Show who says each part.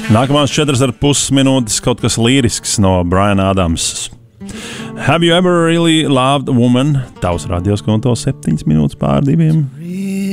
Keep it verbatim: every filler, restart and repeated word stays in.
Speaker 1: Nākamās četras ar pus minūtes kaut kas līrisks no Briana Adamsa. Have you ever really loved a woman? Tavs radios konto septiņas minūtes pār diviem.